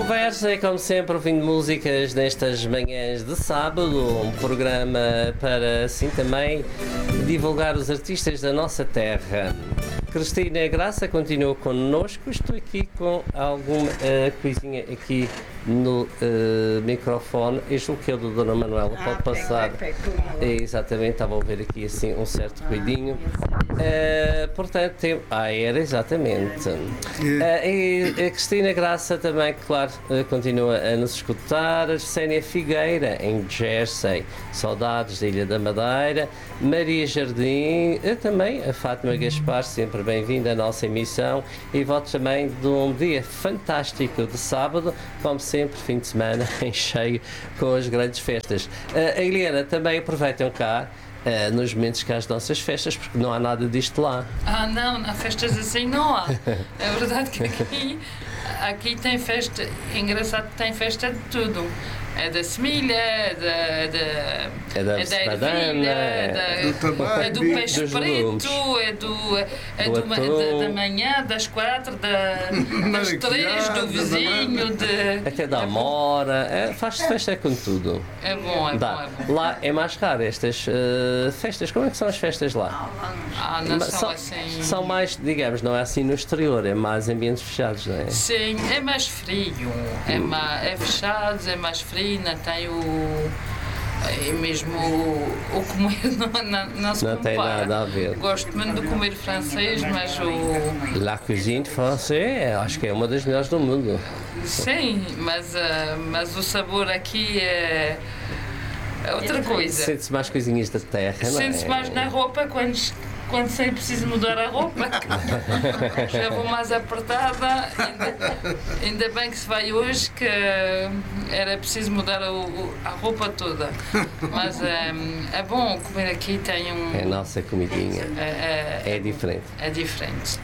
conversa e, como sempre, ouvindo músicas nestas manhãs de sábado, um programa para, assim, também divulgar os artistas da nossa terra. Cristina Graça continua connosco. Estou aqui com alguma coisinha aqui no microfone. Eu julgo que é do Dona Manuela. Pode passar. Exatamente, estava a ouvir aqui assim um certo ruidinho. Portanto, tem... era exatamente. E a Cristina Graça também, claro, continua a nos escutar. A Sénia Figueira, em Jersey, saudades da Ilha da Madeira. Maria Jardim, também a Fátima Gaspar, sempre bem-vinda à nossa emissão. E voto também de um dia fantástico de sábado, como sempre, fim de semana em cheio com as grandes festas. A Helena também aproveitam cá. Nos momentos que há as nossas festas, porque não há nada disto lá. Não, há festas assim não há. É verdade que aqui tem festa, é engraçado que tem festa de tudo. É da semilha, é da ervilha, é do peixe preto, da manhã, das 4, das 3, do vizinho, até da amora, faz-se festa com tudo. É bom, é bom. Lá é mais raro estas festas. Como é que são as festas lá? Não são assim. São mais, digamos, não é assim no exterior, é mais ambientes fechados, não é? Sim, é mais frio, é fechado, é mais frio. Não tem mesmo o comer não se compara. Não tem nada a ver. Gosto muito de comer francês, mas La cuisine française, acho que é uma das melhores do mundo. Sim, mas o sabor aqui é outra coisa. Sente-se mais coisinhas da terra, não é? Sente-se mais na roupa quando sei preciso mudar a roupa, já vou mais apertada. Ainda bem que se vai hoje, que era preciso mudar a roupa toda. Mas é bom comer aqui, tem É a nossa comidinha. É diferente. É diferente.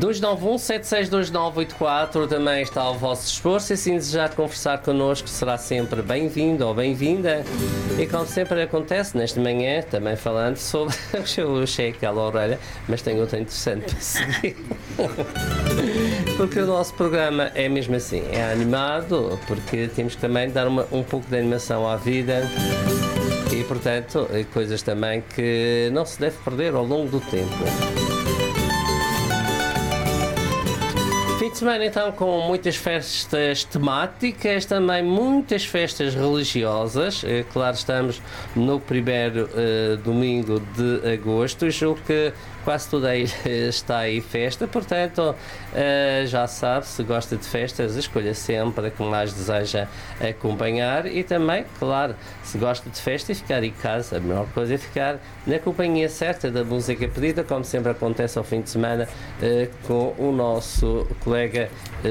291-762984 também está ao vosso dispor. Se assim desejar conversar connosco, será sempre bem-vindo ou bem-vinda. E como sempre acontece, nesta manhã, também falando sobre o Sheik Alor, mas tem outra interessante para seguir. Porque o nosso programa é mesmo assim, é animado, porque temos que também dar um pouco de animação à vida e, portanto, coisas também que não se deve perder ao longo do tempo. Fim de semana então com muitas festas temáticas, também muitas festas religiosas. Claro, estamos no primeiro domingo de agosto, julgo que quase tudo aí está aí festa, portanto já sabe, se gosta de festas, escolha sempre a que mais deseja acompanhar e também, claro, se gosta de festa e ficar em casa, a melhor coisa é ficar na companhia certa da música pedida, como sempre acontece ao fim de semana com o nosso colega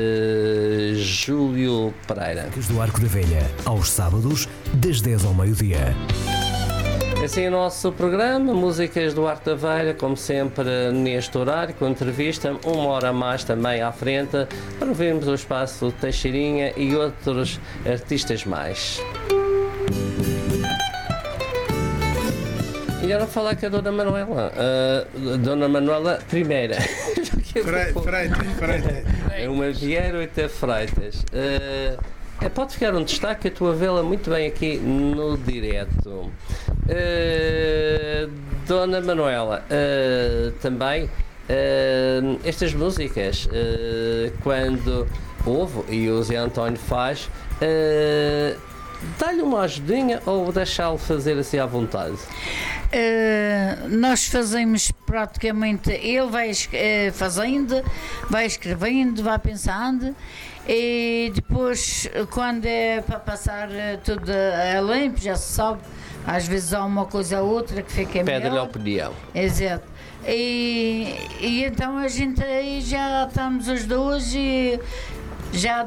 Júlio Pereira. Do Arco da Velha, aos sábados, das 10 ao meio-dia. Assim o nosso programa, músicas do Arco da Velha, como sempre neste horário, com entrevista, uma hora a mais também à frente, para ouvirmos o espaço Teixeirinha e outros artistas mais. E agora falar com a Dona Manuela, Dona Manuela Primeira. Freitas. É uma Vieira Oita Freitas. Pode ficar um destaque, eu estou a vê-la muito bem aqui no direto. Dona Manuela, também estas músicas, quando ouve e o Zé António faz, dá-lhe uma ajudinha ou deixá-lo fazer assim à vontade? Nós fazemos praticamente, ele vai fazendo, vai escrevendo, vai pensando e depois, quando é para passar tudo a limpo, já se sabe, às vezes há uma coisa ou outra que fica melhor. Pede-lhe a opinião. Exato. E então a gente aí já estamos os dois e já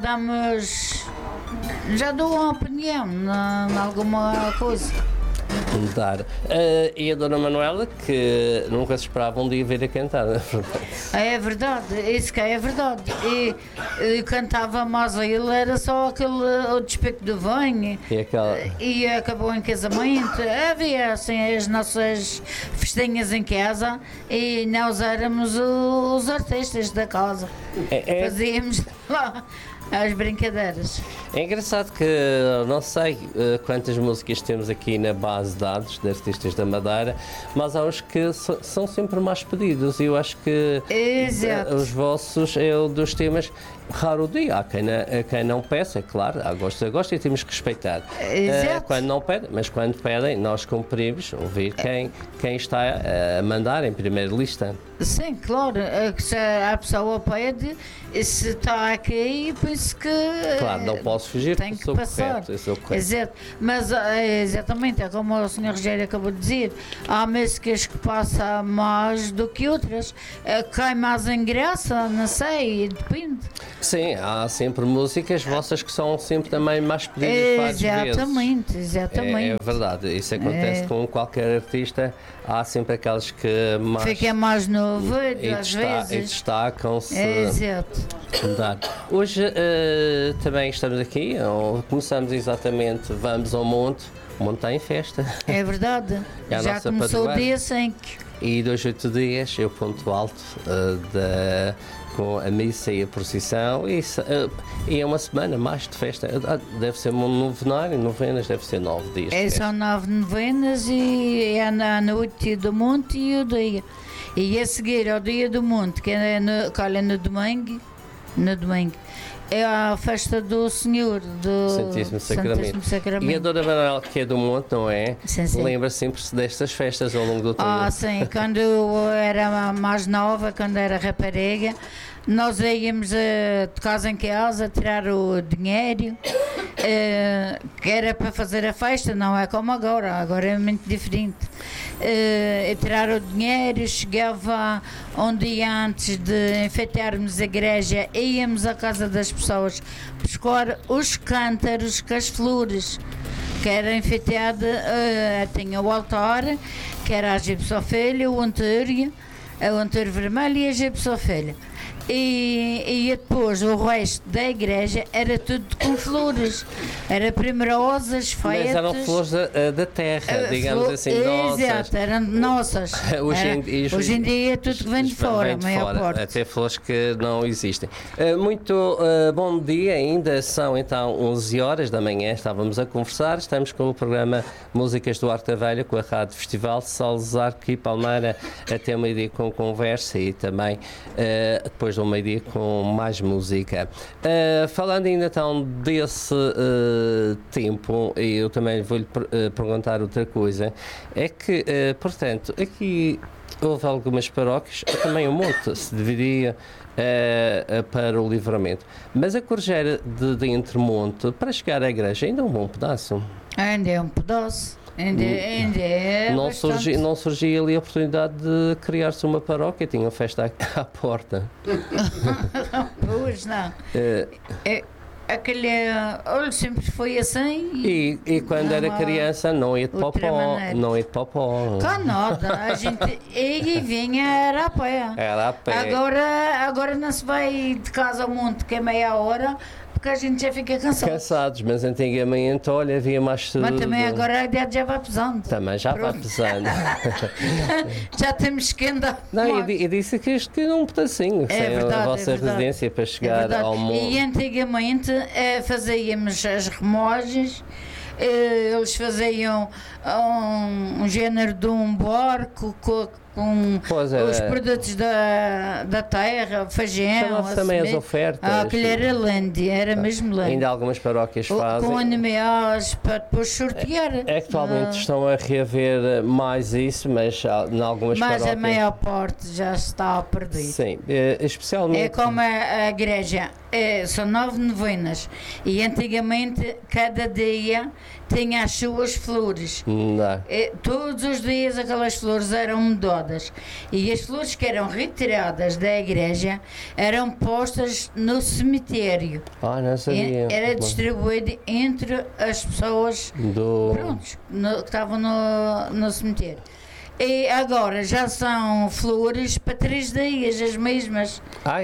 dou uma opinião em alguma coisa. Mudar. E a Dona Manuela, que nunca se esperava um dia vir a cantar, não é verdade? É verdade, isso que é verdade. E cantava, mas ele era só aquele o despico do vinho e acabou em casamento. Havia assim as nossas festinhas em casa e nós éramos os artistas da casa. Fazíamos. lá às brincadeiras. É engraçado que não sei quantas músicas temos aqui na base de dados de artistas da Madeira, mas há uns que são sempre mais pedidos e eu acho que Exato. os vossos é um dos temas raro o dia. Há quem não peça, é claro, gosta e temos que respeitar. Exato. Quando não pedem, mas quando pedem, nós cumprimos ouvir quem está a mandar em primeira lista. Sim, claro, se a pessoa pede, se está aqui, penso que Claro, não posso fugir, tem que sou passar. correto, eu sou correto. Exato. Mas exatamente, é como o Sr. Rogério acabou de dizer, há músicas que passam mais do que outras. Quem mais engraça, não sei, depende. Sim, há sempre músicas vossas que são sempre também mais pedidas várias vezes. Exatamente, exatamente. É verdade, isso acontece com qualquer artista, há sempre aqueles que mais Fica mais novo, e às vezes. destacam-se. Exato. Mudar. Hoje também estamos aqui, começamos exatamente, vamos ao monte, o monte está em festa. É verdade. É a Já nossa começou o padroeira. dia 5. E 2, 8 dias é o ponto alto com a missa e a procissão e é uma semana mais de festa. Deve ser um novenário, novenas, deve ser 9 dias. de festa. São 9 novenas e é na noite do monte e o dia. E a seguir ao dia do monte, que é calha no domingo, é a festa do Senhor, do Santíssimo Sacramento. Sacramento. E a Dona Manuel, que é do Monte, não é? Sim, sim. Lembra sempre-se destas festas ao longo do tempo. Sim, quando eu era mais nova, quando era rapariga, nós íamos de casa em casa tirar o dinheiro, que era para fazer a festa, não é como agora é muito diferente. Tirar o dinheiro, chegava um dia antes de enfeitarmos a igreja, íamos à casa das pessoas buscar os cântaros com as flores, que era enfeitado, tinha o altar, que era a gipsofilha, o antório vermelho e a gipsofilha. E depois o resto da igreja era tudo com flores, era primrosas, feitas. Mas eram flores da terra, digamos assim, nossas. Exato, eram nossas. Hoje em dia é tudo que vem de fora, a maior parte. Até flores que não existem. Muito bom dia, ainda são então 11 horas da manhã, estávamos a conversar, estamos com o programa Músicas do Arte da Velha, com a Rádio Festival de Salzar, aqui Palmeira, até meio-dia com conversa e também depois do meio-dia com mais música. Falando ainda então desse tempo, eu também vou-lhe perguntar outra coisa, é que, portanto, aqui houve algumas paróquias, também o monte se dividia para o Livramento, mas a Corjeira de Entremonte, para chegar à igreja, ainda é um bom pedaço. Ainda é um pedaço. Ainda é não surgia ali a oportunidade de criar-se uma paróquia, tinha festa à porta. Pois não. Aquele olho sempre foi assim. E quando era criança não ia de popó. Não ia de popó. Cá nada, a gente ia e vinha, era a pé. Era a pé. Agora não se vai de casa ao monte, que é meia hora, porque a gente já fica cansado. Cansados, mas antigamente, olha, havia mais. Mas também agora a idade já vai pesando. Também já vai pesando. Já temos que andar. Não, e disse que isto é um pedacinho, sem a vossa residência para chegar ao monte. E antigamente fazíamos as remogens, eles faziam um género de um barco com os produtos da terra, feijão. Chama-se também as ofertas. Aquilo era lande, era mesmo lande. Ainda algumas paróquias fazem. Com animais para depois sortear. Actualmente estão a reaver mais isso, mas em algumas paróquias. Mas a maior parte já está perdido. Sim, especialmente. É como a igreja, são 9 novenas e antigamente cada dia tinha as suas flores. Todos os dias aquelas flores eram mudadas e as flores que eram retiradas da igreja eram postas no cemitério. Não sabia. Era distribuído entre as pessoas que estavam no cemitério. E agora já são flores para 3 dias, as mesmas.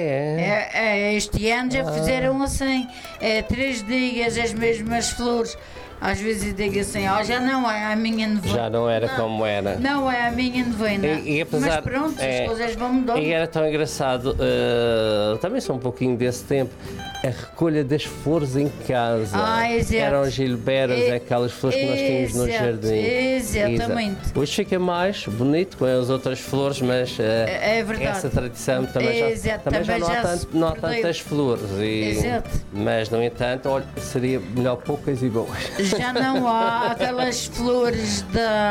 Este ano já fizeram assim, 3 dias as mesmas flores. Às vezes eu digo assim, já não é a minha novena. Já não era como era. Não é a minha novena. Mas pronto, as coisas vão mudando. E era tão engraçado, também sou um pouquinho desse tempo, a recolha das flores em casa. Exato. Eram gilberas, aquelas flores que nós tínhamos no jardim. Exatamente. Hoje fica mais bonito com as outras flores, mas É verdade. essa tradição também já não há tantas flores. Exato. Mas, no entanto, olha, seria melhor poucas e boas. Já não há aquelas flores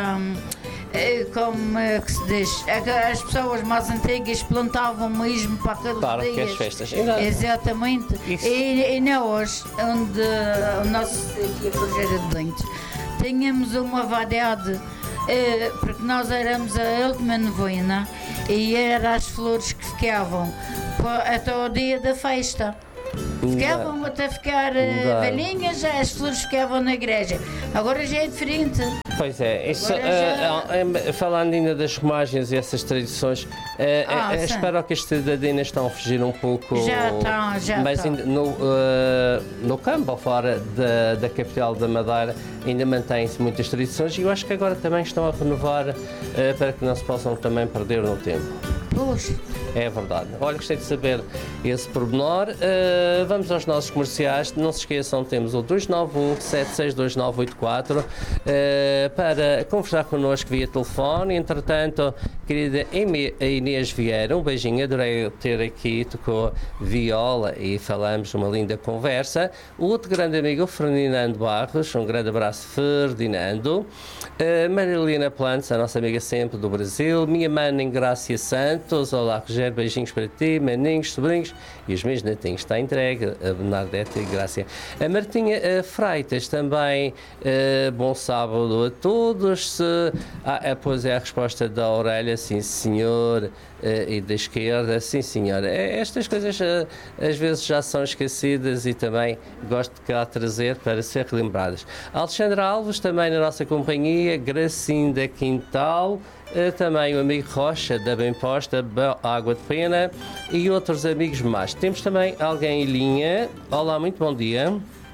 como é que se diz? As pessoas mais antigas plantavam mesmo para aqueles Para dias. que as festas. Exatamente. E não hoje, onde o nosso aqui a Cruzeira de Dentes, tínhamos uma variedade, porque nós éramos a última novena e eram as flores que ficavam até o dia da festa. Ficavam até ficar velhinhas, as flores ficavam na igreja. Agora já é diferente. Pois é, isso, falando ainda das romagens e essas tradições, espero que as cidadinas estão a fugir um pouco. Já mas estão. No campo, ou fora da capital da Madeira, ainda mantêm-se muitas tradições e eu acho que agora também estão a renovar para que não se possam também perder no tempo. Puxa. É verdade. Olha, gostei de saber esse pormenor. Vamos aos nossos comerciais. Não se esqueçam, temos o 291-762984 para conversar connosco via telefone. Entretanto, querida Inês Vieira, um beijinho. Adorei ter aqui, tocou viola e falamos uma linda conversa. O outro grande amigo, Ferdinando Barros. Um grande abraço, Ferdinando. Marilena Plantes, a nossa amiga sempre do Brasil. Minha mana Ingrácia Santos. Olá, Rogério, beijinhos para ti, maninhos, sobrinhos e os meus netinhos. Está entregue, a Bernadette e Grácia. A Martinha Freitas também, bom sábado a todos. Pois é a resposta da Aurélia, sim senhor, e da esquerda, sim senhora. Estas coisas às vezes já são esquecidas e também gosto de cá trazer para ser relembradas. Alexandra Alves também na nossa companhia, Gracinda Quintal, também o amigo Rocha da Bem Posta, Água de Pena e outros amigos mais. Temos também alguém em linha. Olá, muito bom dia.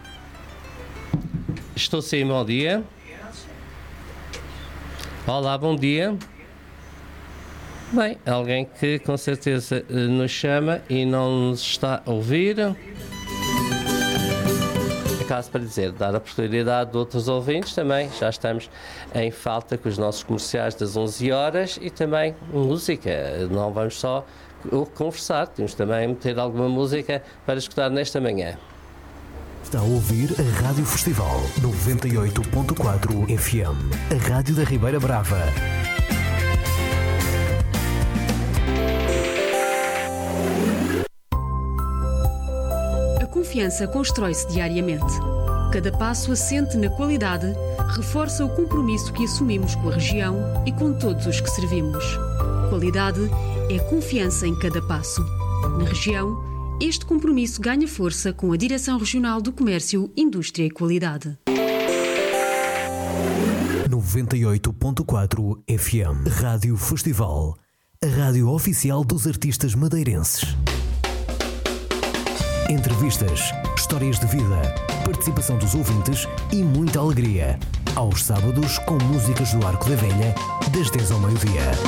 Estou sim, bom dia. Olá, bom dia. Bem, alguém que com certeza nos chama e não nos está a ouvir. Acaso para dizer, dar a oportunidade de outros ouvintes também, já estamos em falta com os nossos comerciais das 11 horas e também música, não vamos só conversar, temos também meter alguma música para escutar nesta manhã. Está a ouvir a Rádio Festival 98.4 FM, a Rádio da Ribeira Brava. A confiança constrói-se diariamente. Cada passo assente na qualidade reforça o compromisso que assumimos com a região e com todos os que servimos. Qualidade é confiança em cada passo. Na região, este compromisso ganha força com a Direção Regional do Comércio, Indústria e Qualidade. 98.4 FM, Rádio Festival, a rádio oficial dos artistas madeirenses. Entrevistas, histórias de vida, participação dos ouvintes e muita alegria. Aos sábados, com músicas do Arco da Velha, das 10 ao meio-dia.